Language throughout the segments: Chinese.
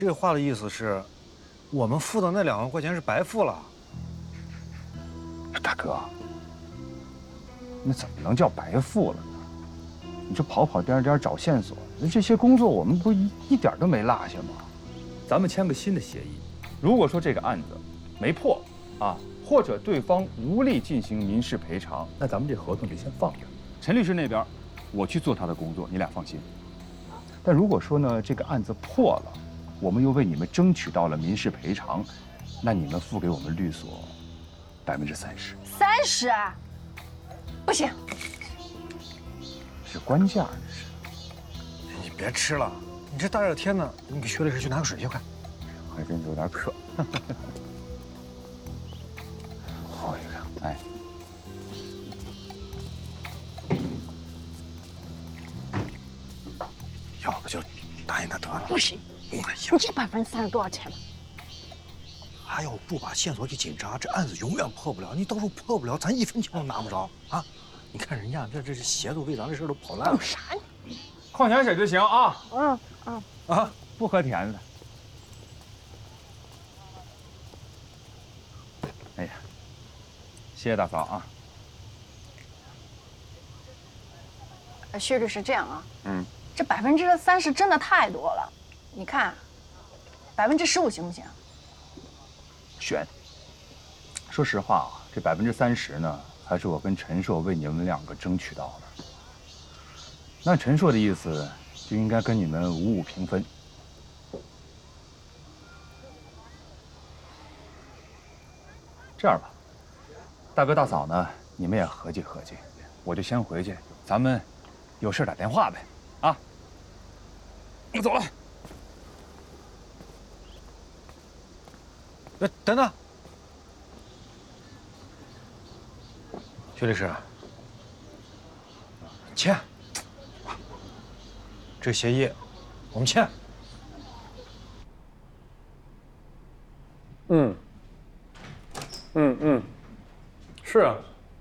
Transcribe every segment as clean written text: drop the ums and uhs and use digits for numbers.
这话的意思是，我们付的那2万块钱是白付了。 大哥，那怎么能叫白付了呢？你这跑跑颠颠找线索，这些工作我们不是一点都没落下吗？咱们签个新的协议，如果说这个案子没破啊，或者对方无力进行民事赔偿，那咱们这合同就先放着。陈律师那边，我去做他的工作，你俩放心。但如果说呢，这个案子破了，我们又为你们争取到了民事赔偿，那你们付给我们律所30%。 30啊？不行， 是官价，这是。 你别吃了，你这大热天的，你给薛律师去拿个水去，快。 还真有点渴。好一个，哎。 要不就答应他得了。 不行， 哎呀， 你这30%多少钱呢？ 他要不把线索给警察，这案子永远破不了。你到时候破不了，咱1分钱都拿不着啊！你看人家这协助为咱这事都跑烂了。 啥呢？ 矿泉水就行啊。 啊， 不喝甜的。哎呀，谢谢大嫂啊。 薛律师，这样啊，这30%真的太多了，你看，15%行不行？ 选。说实话啊，这30%呢，还是我跟陈硕为你们2个争取到的。那陈硕的意思，就应该跟你们5-5平分。这样吧，大哥大嫂呢，你们也合计合计，我就先回去，咱们有事打电话呗，啊。我走了。 等等，薛律师，签。这协议我们签。 是啊。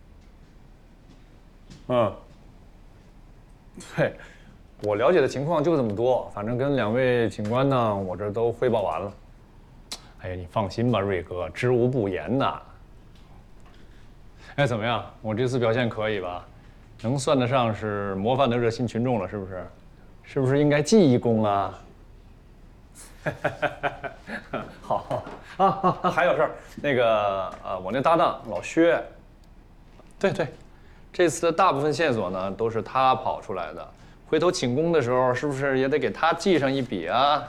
嘿，我了解的情况就这么多，反正跟2位警官呢，我这都汇报完了。哎呀，你放心吧，瑞哥，知无不言呐。哎，怎么样？我这次表现可以吧？能算得上是模范的热心群众了，是不是？是不是应该记一功啊？好啊，还有事儿，那个我那搭档老薛，对，这次的大部分线索呢都是他跑出来的，回头请功的时候是不是也得给他记上一笔啊？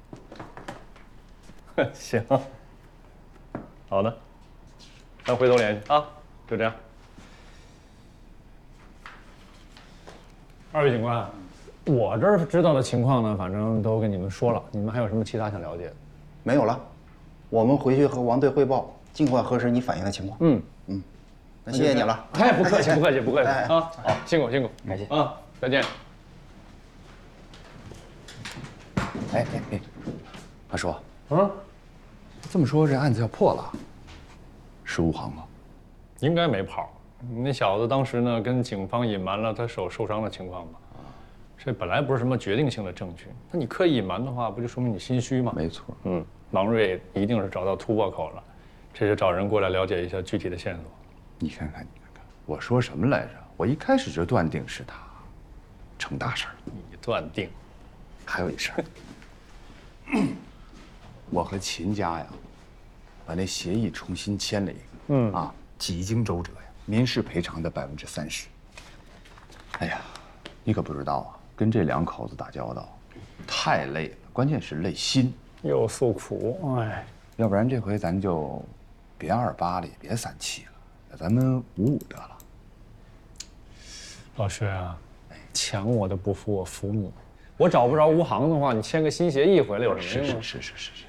行，好的，咱回头联系啊，就这样。2位警官，我这儿知道的情况呢，反正都跟你们说了，你们还有什么其他想了解的？ 没有了，我们回去和王队汇报，尽快核实你反映的情况。那谢谢你了。 哎，不客气啊！好，辛苦， 感谢啊，再见。 哎，阿叔，这么说这案子要破了，是吴航吗？ 应该没跑。那小子当时呢，跟警方隐瞒了他手受伤的情况吧？这本来不是什么决定性的证据，那你刻意隐瞒的话，不就说明你心虚吗？ 没错。 王瑞一定是找到突破口了，这就找人过来了解一下具体的线索。 你看看，我说什么来着？我一开始就断定是他，成大事了。 你断定？ 还有一事儿，我和秦家呀，把那协议重新签了一个。几经周折呀，民事赔偿的30%。哎呀，你可不知道啊，跟这2口子打交道，太累了，关键是累心。 又诉苦，哎， 要不然这回咱就别28了，也别37了，咱们55得了。 老薛啊，抢我的不服我服你。我找不着吴航的话，你签个新协议回来有什么用啊？ 是。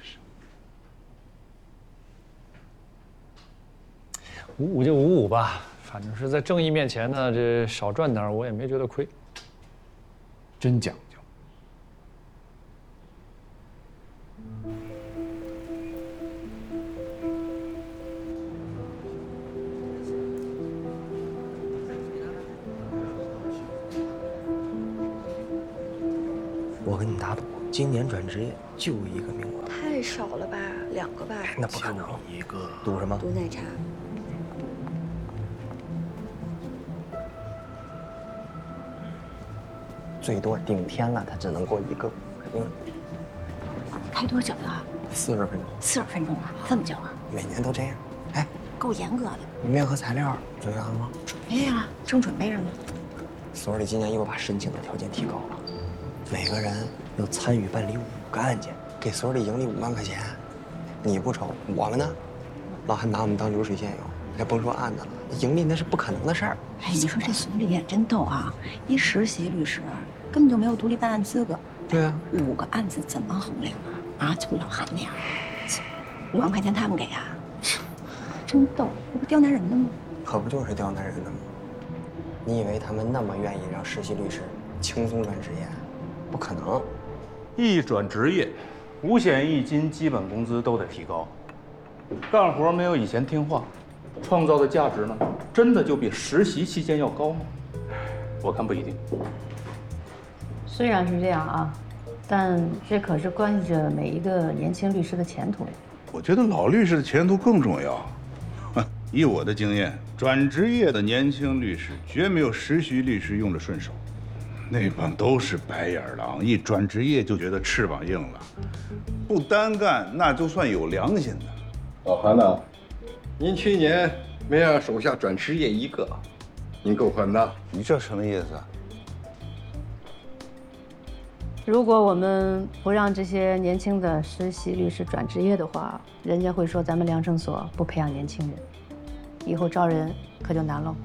55就55吧，反正是在正义面前呢，这少赚点我也没觉得亏。 真讲究。 我跟你打赌， 今年转职业就1个名额， 太少了吧，2个吧。 那不可能。一个赌什么？ 赌奶茶。 最多顶天了，他只能过1个，肯定。 开多久啊 40分钟。 40分钟啊，这么久啊？ 每年都这样。哎， 够严格的。 面和材料准备好了吗？ 准备啊，正准备着呢。 所里今年又把申请的条件提高了，每个人要参与办理5个案件，给所里盈利5万块钱。你不愁，我们呢？老韩拿我们当流水线用，还甭说案子了，盈利那是不可能的事儿。 哎，你说这所里也真逗啊！一实习律师根本就没有独立办案资格。 对啊 ，5个案子怎么衡量啊？啊，就老韩那样，5万块钱他们给啊？真逗，这不刁难人的吗？ 可不就是刁难人的吗？你以为他们那么愿意让实习律师轻松转职业？不可能。 一转职业，五险一金基本工资都得提高。干活没有以前听话，创造的价值呢，真的就比实习期间要高吗？我看不一定。 虽然是这样啊，但这可是关系着每一个年轻律师的前途呀。 我觉得老律师的前途更重要。以我的经验，转职业的年轻律师绝没有实习律师用着顺手，那帮都是白眼狼，一转职业就觉得翅膀硬了，不单干那就算有良心的。 老韩呐，您去年没让手下转职业1个，您够狠的。 你这什么意思？ 如果我们不让这些年轻的实习律师转职业的话，人家会说咱们良政所不培养年轻人，以后招人可就难喽。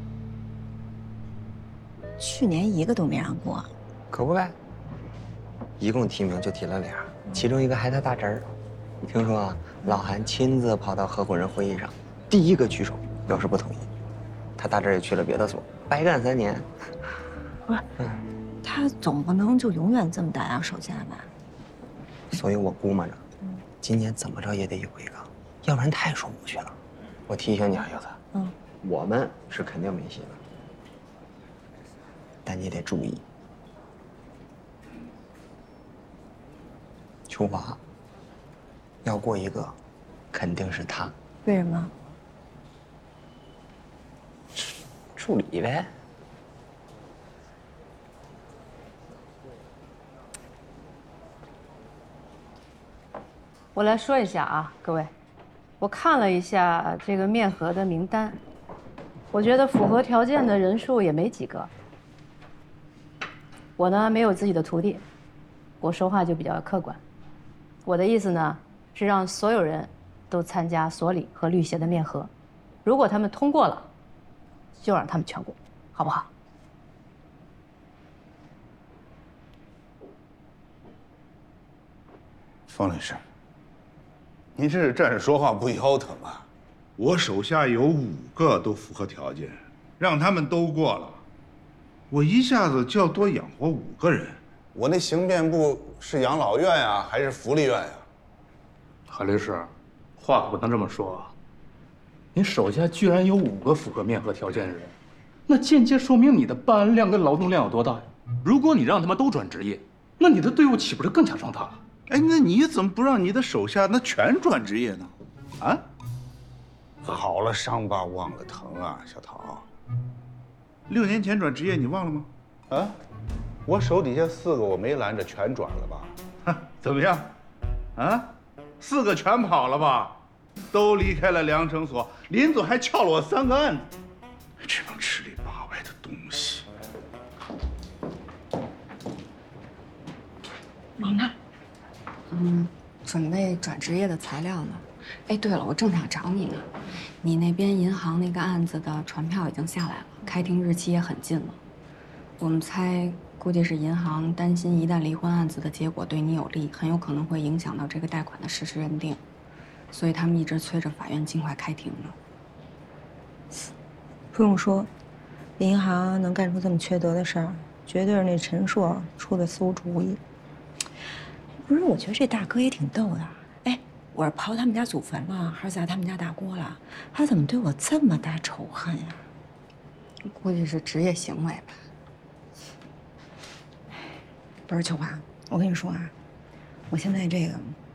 去年1个都没让过， 可不呗。一共提名就提了2，其中1个还他大侄儿。听说啊，老韩亲自跑到合伙人会议上，第1个举手表示不同意。他大侄儿也去了别的所，白干3年。 不是，他总不能就永远这么打压手下吧？ 所以我估摸着，今年怎么着也得有1个，要不然太说不过去了。我提醒你啊，柚子，我们是肯定没戏了，但你得注意，秋华要过1个，肯定是他。 为什么？ 助理呗。 我来说一下啊，各位，我看了一下这个面核的名单，我觉得符合条件的人数也没几个。我呢没有自己的徒弟，我说话就比较客观。我的意思呢是让所有人都参加所里和律协的面核，如果他们通过了，就让他们全过，好不好？ 方律师，您这是站着说话不腰疼啊？我手下有5个都符合条件，让他们都过了，我一下子就要多养活5个人。我那刑辩部是养老院呀，还是福利院呀？ 韩律师，话可不能这么说啊！您手下居然有5个符合面核条件的人，那间接说明你的办案量跟劳动量有多大呀？如果你让他们都转职业，那你的队伍岂不是更加壮大了？ 哎，那你怎么不让你的手下那全转职业呢？啊？好了伤疤忘了疼啊，小陶。6年前转职业你忘了吗？啊？我手底下4个我没拦着，全转了吧？怎么样？啊？4个全跑了吧？都离开了良城所，林总还撬了我3个案子。这帮吃里扒外的东西。 妈妈，准备转职业的材料呢。哎，对了，我正想找你呢。你那边银行那个案子的传票已经下来了，开庭日期也很近了。我们猜，估计是银行担心一旦离婚案子的结果对你有利，很有可能会影响到这个贷款的实施认定，所以他们一直催着法院尽快开庭呢。 不用说，银行能干出这么缺德的事儿，绝对是那陈硕出的馊主意。不是，我觉得这大哥也挺逗的。哎，我是刨他们家祖坟了，还是砸他们家大锅了？他怎么对我这么大仇恨呀？ 估计是职业行为吧。 不是秋华，我跟你说啊， 我现在这个